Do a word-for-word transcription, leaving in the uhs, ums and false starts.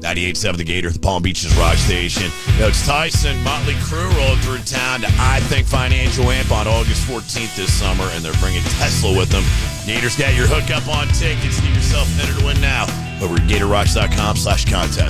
ninety-eight point seven The Gator, the Palm Beaches Rock Station. You know, it's Tyson, Motley Crue rolling through town to I Think Financial Amp on August fourteenth this summer, and they're bringing Tesla with them. Gators got your hookup on tickets. Give yourself an enter to win now over at gator rocks dot com slash contest.